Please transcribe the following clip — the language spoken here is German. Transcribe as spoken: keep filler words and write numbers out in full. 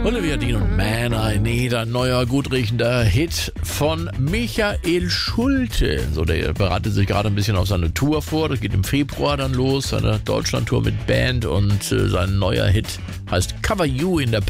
Olivia Dean und Man I Need, ein neuer, gut riechender Hit von Michael Schulte. So, der bereitet sich gerade ein bisschen auf seine Tour vor. Das geht im Februar dann los, seine Deutschlandtour mit Band, und äh, sein neuer Hit heißt Cover You in der